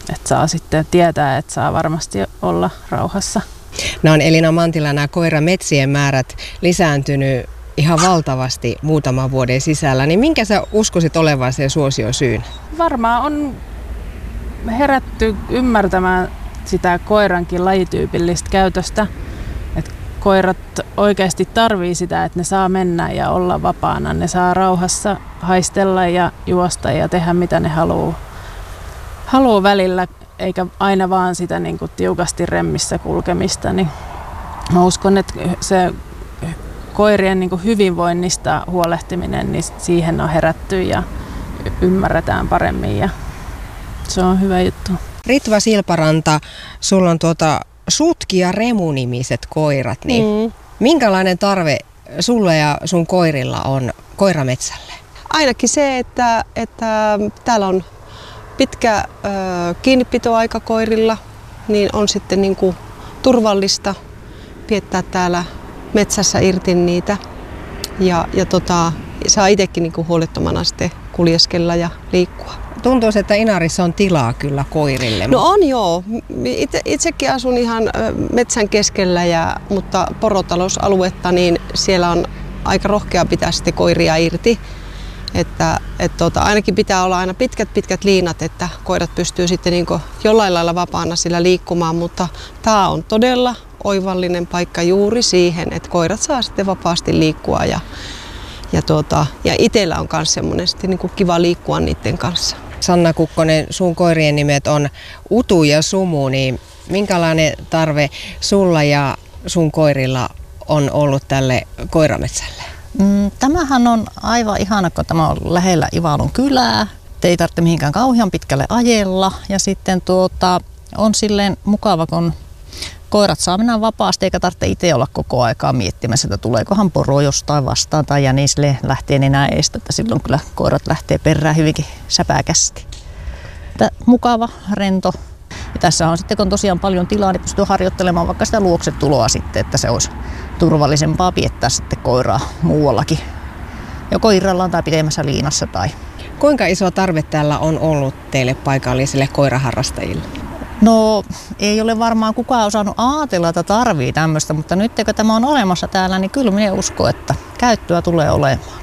että saa sitten tietää, että saa varmasti olla rauhassa. Nämä on Elina Mantila, nämä koirametsien määrät lisääntynyt ihan valtavasti muutaman vuoden sisällä. Niin minkä sä uskoisit olevan sen suosiosyyn? Varmaan on herätty ymmärtämään sitä koirankin lajityypillistä käytöstä. Että koirat oikeasti tarvii sitä, että ne saa mennä ja olla vapaana. Ne saa rauhassa haistella ja juosta ja tehdä mitä ne haluaa välillä, eikä aina vaan sitä niin kuin tiukasti remmissä kulkemista. Niin mä uskon, että se koirien niin kuin hyvinvoinnista huolehtiminen, niin siihen on herätty ja ymmärretään paremmin ja se on hyvä juttu. Ritva Silparanta, sulla on Sutki ja Remu-nimiset koirat, niin minkälainen tarve sulla ja sun koirilla on koirametsälle? Ainakin se, että täällä on pitkä kiinnipitoaika koirilla, niin on sitten niin kuin turvallista viettää täällä metsässä irti niitä ja saa itsekin niin kuin huolettomana sitten kuljeskella ja liikkua. Tuntuu, että Inarissa on tilaa kyllä koirille. No on joo. Itsekin asun ihan metsän keskellä, mutta porotalousaluetta, niin siellä on aika rohkea pitää sitten koiria irti. Että ainakin pitää olla aina pitkät liinat, että koirat pystyy sitten niin kuin jollain lailla vapaana sillä liikkumaan, mutta tämä on todella oivallinen paikka juuri siihen, että koirat saa sitten vapaasti liikkua ja itsellä on myös semmoinen niin kuin kiva liikkua niiden kanssa. Sanna Kukkonen, sun koirien nimet on Utu ja Sumu, niin minkälainen tarve sulla ja sun koirilla on ollut tälle koirametsälle? Tämähän on aivan ihana, kun tämä on lähellä Ivalon kylää. Ei tarvitse mihinkään kauhean pitkälle ajella ja sitten on silleen mukava, kun koirat saa mennä vapaasti eikä tarvitse itse olla koko aikaa miettimässä, että tuleekohan poro jostain vastaan tai jänisle lähtee enää eestä, että silloin kyllä koirat lähtee perään hyvinkin säpäkästi. Mukava, rento. Ja tässä on sitten, kun tosiaan paljon tilaa, niin pystyy harjoittelemaan vaikka sitä luoksetuloa sitten, että se olisi turvallisempaa piettää sitten koiraa muuallakin. Joko irrallaan tai pidemmässä liinassa. Kuinka iso tarve täällä on ollut teille paikallisille koiraharrastajille? No ei ole varmaan kukaan osannut ajatella, että tarvii tämmöistä, mutta nyt kun tämä on olemassa täällä, niin kyllä minä uskon, että käyttöä tulee olemaan.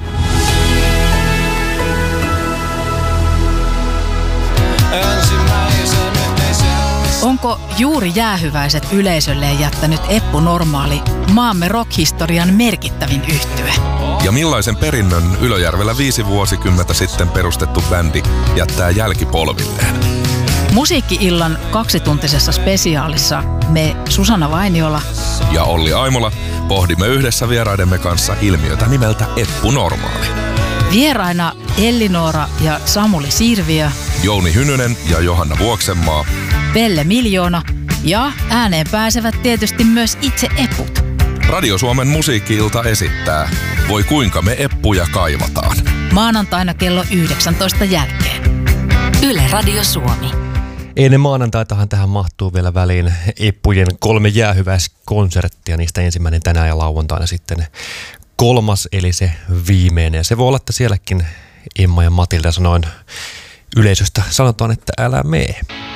Onko juuri jäähyväiset yleisölleen jättänyt Eppu Normaali maamme rock-historian merkittävin yhtye? Ja millaisen perinnön Ylöjärvellä 5 vuosikymmentä sitten perustettu bändi jättää jälkipolvilleen? Musiikki-illan 2-tuntisessa spesiaalissa me Susanna Vainiola ja Olli Aimola pohdimme yhdessä vieraidemme kanssa ilmiötä nimeltä Eppu Normaali. Vieraina Elli-Noora ja Samuli Sirviö, Jouni Hynynen ja Johanna Vuoksenmaa, Pelle Miljoona ja ääneen pääsevät tietysti myös itse eput. Radio Suomen musiikki-ilta esittää Voi kuinka me eppuja kaivataan. Maanantaina kello 19 jälkeen. Yle Radio Suomi. Ennen maanantaitahan tähän mahtuu vielä väliin Eppujen 3 jäähyväiskonserttia. Niistä ensimmäinen tänään ja lauantaina sitten 3. eli se viimeinen. Se voi olla, että sielläkin Emma ja Matilda sanoin yleisöstä sanotaan, että älä mee.